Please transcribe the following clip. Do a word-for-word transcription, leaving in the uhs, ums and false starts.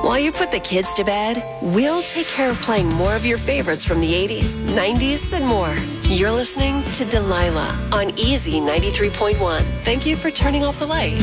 While you put the kids to bed, we'll take care of playing more of your favorites from the eighties, nineties, and more. You're listening to Delilah on Easy ninety-three point one. Thank you for turning off the light.